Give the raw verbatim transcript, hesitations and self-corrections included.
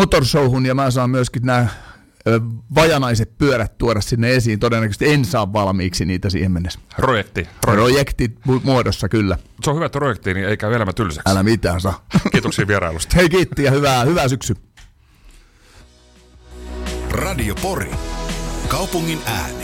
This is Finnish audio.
motorshowhun ja mä saan myöskin nämä vajanaiset pyörät tuoda sinne esiin. Todennäköisesti en saa valmiiksi niitä siihen mennessä. Projekti. Projekti muodossa kyllä. Se on hyvä projekti, niin ei käy elämä tylsäksi. Älä mitään saa. Kiitoksia vierailusta. Hei kiitti ja hyvää, hyvää syksy. Radio Pori. Kaupungin ääni.